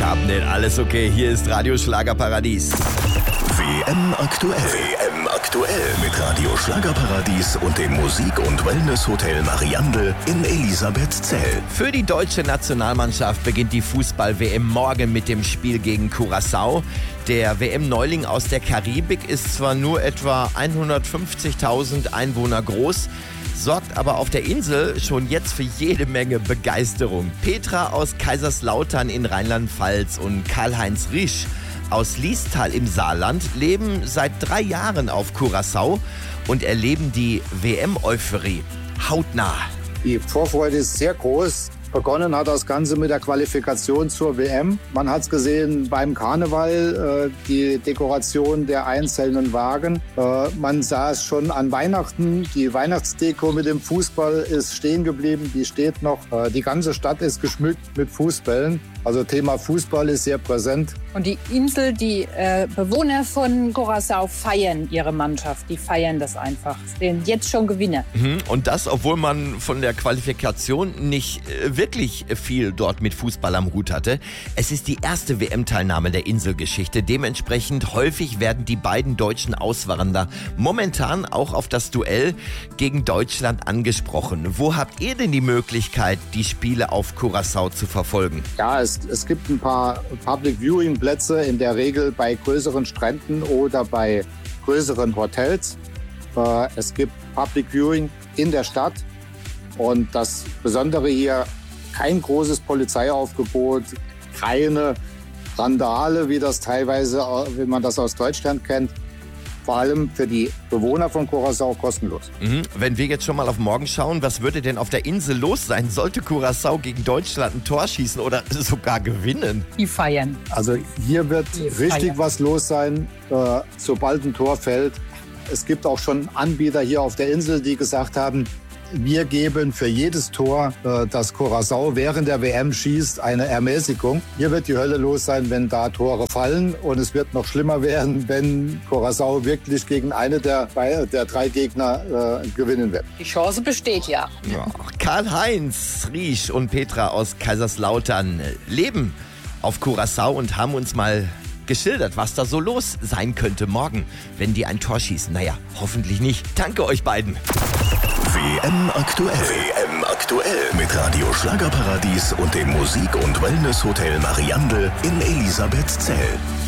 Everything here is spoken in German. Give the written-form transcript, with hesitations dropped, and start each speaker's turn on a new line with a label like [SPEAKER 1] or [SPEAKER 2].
[SPEAKER 1] Kabnet, alles okay, hier ist Radio Schlagerparadies.
[SPEAKER 2] WM aktuell. WM aktuell mit Radio Schlagerparadies und dem Musik- und Wellness-Hotel Mariandel in Elisabethzell.
[SPEAKER 1] Für die deutsche Nationalmannschaft beginnt die Fußball-WM morgen mit dem Spiel gegen Curaçao. Der WM-Neuling aus der Karibik ist zwar nur etwa 150.000 Einwohner groß, sorgt aber auf der Insel schon jetzt für jede Menge Begeisterung. Petra aus Kaiserslautern in Rheinland-Pfalz und Karl-Heinz Riesch aus Liestal im Saarland leben seit 3 Jahren auf Curaçao und erleben die WM-Euphorie hautnah.
[SPEAKER 3] Die Vorfreude ist sehr groß. Begonnen hat das Ganze mit der Qualifikation zur WM. Man hat es gesehen beim Karneval, die Dekoration der einzelnen Wagen. Man sah es schon an Weihnachten. Die Weihnachtsdeko mit dem Fußball ist stehen geblieben. Die steht noch. Die ganze Stadt ist geschmückt mit Fußbällen. Also Thema Fußball ist sehr präsent.
[SPEAKER 4] Und die Insel, die Bewohner von Curaçao feiern ihre Mannschaft. Die feiern das einfach. Den jetzt schon Gewinner.
[SPEAKER 1] Und das, obwohl man von der Qualifikation nicht wirklich viel dort mit Fußball am Hut hatte. Es ist die erste WM-Teilnahme der Inselgeschichte. Dementsprechend häufig werden die beiden deutschen Auswanderer momentan auch auf das Duell gegen Deutschland angesprochen. Wo habt ihr denn die Möglichkeit, die Spiele auf Curaçao zu verfolgen?
[SPEAKER 3] Ja, es gibt ein paar Public Viewing Plätze, in der Regel bei größeren Stränden oder bei größeren Hotels. Es gibt Public Viewing in der Stadt und das Besondere hier, kein großes Polizeiaufgebot, keine Randale, wie das teilweise, wie man das aus Deutschland kennt. Vor allem für die Bewohner von Curaçao kostenlos.
[SPEAKER 1] Wenn wir jetzt schon mal auf morgen schauen, was würde denn auf der Insel los sein? Sollte Curaçao gegen Deutschland ein Tor schießen oder sogar gewinnen?
[SPEAKER 4] Die feiern.
[SPEAKER 3] Also hier wird richtig was los sein, sobald ein Tor fällt. Es gibt auch schon Anbieter hier auf der Insel, die gesagt haben, wir geben für jedes Tor, das Curaçao während der WM schießt, eine Ermäßigung. Hier wird die Hölle los sein, wenn da Tore fallen. Und es wird noch schlimmer werden, wenn Curaçao wirklich gegen eine der 3 Gegner gewinnen wird.
[SPEAKER 4] Die Chance besteht ja.
[SPEAKER 1] Karl-Heinz Riesch und Petra aus Kaiserslautern leben auf Curaçao und haben uns mal geschildert, was da so los sein könnte morgen, wenn die ein Tor schießen. Naja, hoffentlich nicht. Danke euch beiden.
[SPEAKER 2] WM aktuell. WM aktuell mit Radio Schlagerparadies und dem Musik- und Wellness-Hotel Mariandel in Elisabethzell.